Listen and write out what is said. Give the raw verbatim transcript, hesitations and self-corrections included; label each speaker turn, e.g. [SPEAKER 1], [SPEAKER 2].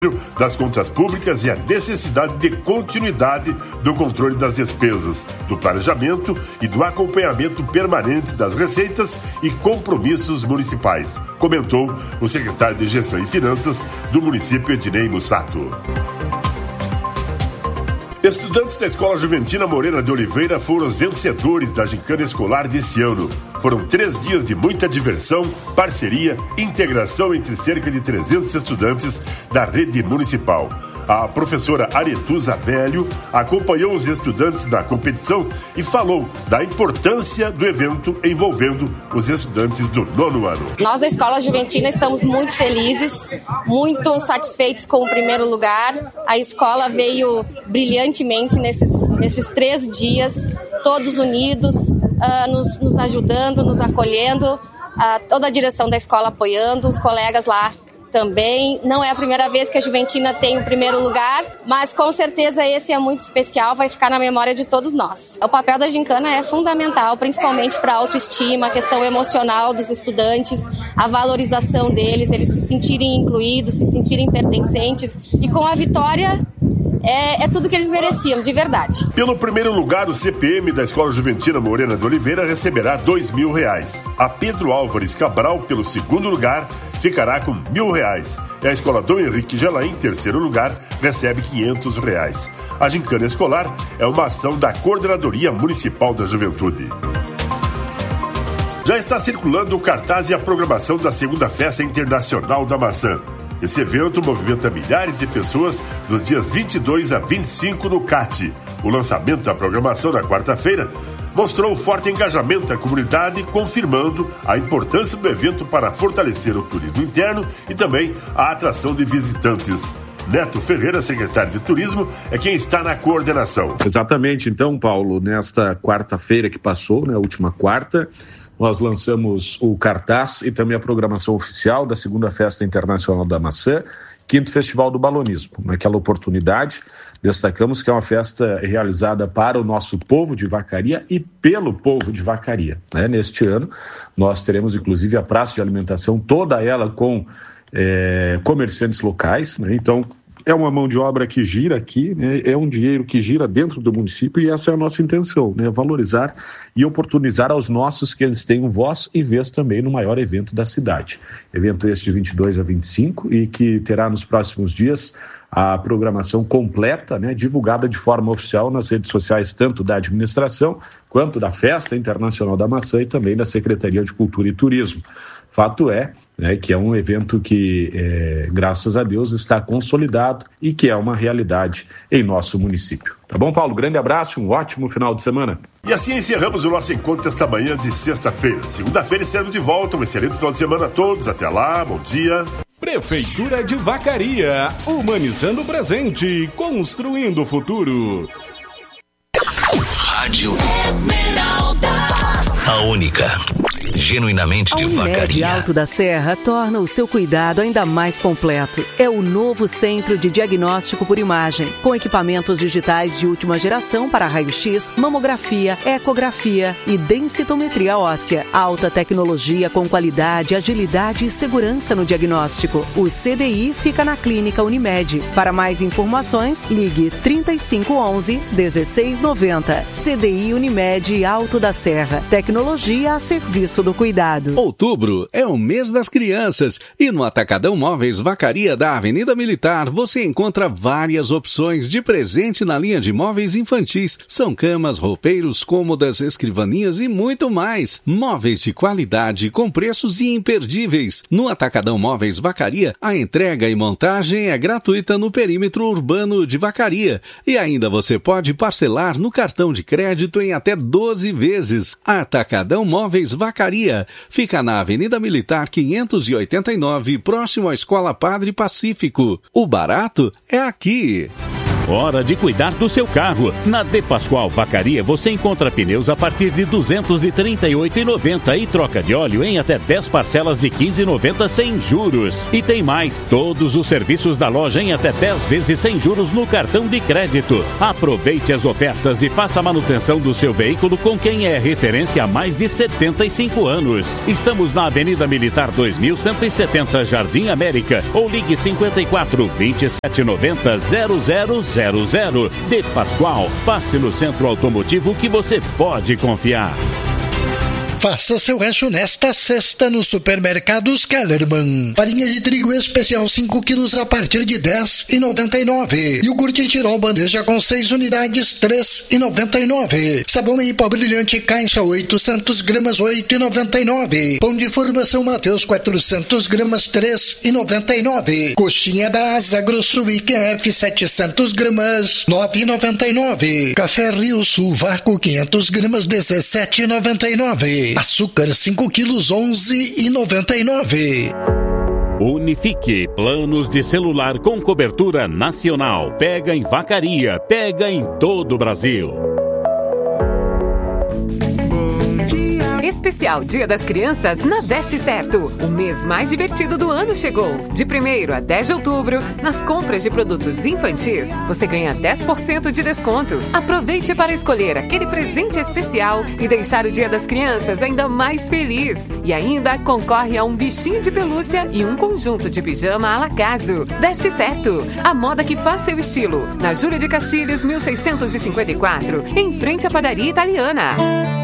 [SPEAKER 1] das contas públicas e a necessidade de continuidade do controle das despesas, do planejamento e do acompanhamento permanente das receitas e compromissos municipais, comentou o secretário de Gestão e Finanças do município, Ednei Mussato. Estudantes da Escola Juventina Moreira de Oliveira foram os vencedores da gincana escolar desse ano. Foram três dias de muita diversão, parceria e integração entre cerca de trezentos estudantes da rede municipal. A professora Aretusa Velho acompanhou os estudantes na competição e falou da importância do evento envolvendo os estudantes do nono ano.
[SPEAKER 2] Nós da Escola Juventina estamos muito felizes, muito satisfeitos com o primeiro lugar. A escola veio brilhantemente nesses, nesses três dias, todos unidos, uh, nos, nos ajudando, nos acolhendo, uh, toda a direção da escola apoiando, os colegas lá também. Não é a primeira vez que a Juventina tem o primeiro lugar, mas com certeza esse é muito especial, vai ficar na memória de todos nós. O papel da gincana é fundamental, principalmente para a autoestima, a questão emocional dos estudantes, a valorização deles, eles se sentirem incluídos, se sentirem pertencentes, e com a vitória É, é tudo que eles mereciam, de verdade.
[SPEAKER 1] Pelo primeiro lugar, o C P M da Escola Juventina Moreira de Oliveira receberá dois mil reais. A Pedro Álvares Cabral, pelo segundo lugar, ficará com mil reais. E a Escola Dom Henrique Gelain, em terceiro lugar, recebe quinhentos reais. A gincana escolar é uma ação da Coordenadoria Municipal da Juventude. Já está circulando o cartaz e a programação da segunda Festa Internacional da Maçã. Esse evento movimenta milhares de pessoas dos dias vinte e dois a vinte e cinco no C A T. O lançamento da programação na quarta-feira mostrou forte engajamento da comunidade, confirmando a importância do evento para fortalecer o turismo interno e também a atração de visitantes. Neto Ferreira, secretário de Turismo, é quem está na coordenação.
[SPEAKER 3] Exatamente. Então, Paulo, nesta quarta-feira que passou, né, última quarta, nós lançamos o cartaz e também a programação oficial da segunda Festa Internacional da Maçã, quinto Festival do Balonismo. Naquela oportunidade, destacamos que é uma festa realizada para o nosso povo de Vacaria e pelo povo de Vacaria, né? Neste ano, nós teremos inclusive a praça de alimentação, toda ela com é, comerciantes locais, né? Então, é uma mão de obra que gira aqui, né? É um dinheiro que gira dentro do município, e essa é a nossa intenção, né? Valorizar e oportunizar aos nossos que eles tenham voz e vez também no maior evento da cidade. Evento este de vinte e dois a vinte e cinco e que terá nos próximos dias a programação completa, né? Divulgada de forma oficial nas redes sociais, tanto da administração quanto da Festa Internacional da Maçã e também da Secretaria de Cultura e Turismo. Fato é, né, que é um evento que, é, graças a Deus, está consolidado e que é uma realidade em nosso município. Tá bom, Paulo? Grande abraço e um ótimo final de semana.
[SPEAKER 1] E assim encerramos o nosso encontro esta manhã de sexta-feira. Segunda-feira estaremos de volta. Um excelente final de semana a todos. Até lá, bom dia.
[SPEAKER 4] Prefeitura de Vacaria, humanizando o presente, construindo o futuro.
[SPEAKER 5] Rádio Esmeralda, a única, genuinamente de Vacaria.
[SPEAKER 6] A Unimed Alto da Serra torna o seu cuidado ainda mais completo. É o novo Centro de Diagnóstico por Imagem, com equipamentos digitais de última geração para raio-x, mamografia, ecografia e densitometria óssea. Alta tecnologia com qualidade, agilidade e segurança no diagnóstico. O C D I fica na Clínica Unimed. Para mais informações, ligue trinta e cinco onze, dezesseis noventa. C D I Unimed Alto da Serra. Tecnologia a serviço do cuidado.
[SPEAKER 4] Outubro é o mês das crianças e no Atacadão Móveis Vacaria da Avenida Militar você encontra várias opções de presente na linha de móveis infantis. São camas, roupeiros, cômodas, escrivaninhas e muito mais. Móveis de qualidade com preços imperdíveis. No Atacadão Móveis Vacaria, a entrega e montagem é gratuita no perímetro urbano de Vacaria. E ainda você pode parcelar no cartão de crédito em até doze vezes. Atacadão Móveis Vacaria fica na Avenida Militar quinhentos e oitenta e nove, próximo à Escola Padre Pacífico. O barato é aqui.
[SPEAKER 7] Hora de cuidar do seu carro. Na De Pascoal Vacaria você encontra pneus a partir de duzentos e trinta e oito reais e noventa centavos e troca de óleo em até dez parcelas de quinze reais e noventa centavos sem juros. E tem mais, todos os serviços da loja em até dez vezes sem juros no cartão de crédito. Aproveite as ofertas e faça a manutenção do seu veículo com quem é referência há mais de setenta e cinco anos. Estamos na Avenida Militar dois mil cento e setenta, Jardim América, ou ligue cinquenta e quatro, vinte e sete, noventa, zero zero zero zero. De Pascoal, passe no centro automotivo que você pode confiar.
[SPEAKER 8] Faça seu rancho nesta sexta no Supermercados Kellerman. Farinha de trigo especial cinco quilos a partir de dez reais e noventa e nove centavos. Iogurte Tirol bandeja com seis unidades, três reais e noventa e nove centavos. Sabão em pó brilhante caixa oitocentos gramas, oito reais e noventa e nove centavos. Pão de formação Mateus quatrocentos gramas, três reais e noventa e nove centavos. Coxinha da Asa Grosso I Q F setecentos gramas, nove reais e noventa e nove centavos. Café Rio Sul Vácuo quinhentos gramas, dezessete reais e noventa e nove centavos. Açúcar cinco quilos, onze reais e noventa e nove centavos.
[SPEAKER 7] Unifique, planos de celular com cobertura nacional. Pega em Vacaria, pega em todo o Brasil.
[SPEAKER 9] Especial Dia das Crianças na Deste Certo. O mês mais divertido do ano chegou. De primeiro a dez de outubro, nas compras de produtos infantis, você ganha dez por cento de desconto. Aproveite para escolher aquele presente especial e deixar o Dia das Crianças ainda mais feliz. E ainda concorre a um bichinho de pelúcia e um conjunto de pijama à la caso. Deste Certo, a moda que faz seu estilo. Na Júlia de Castilhos, mil seiscentos e cinquenta e quatro, em frente à padaria italiana.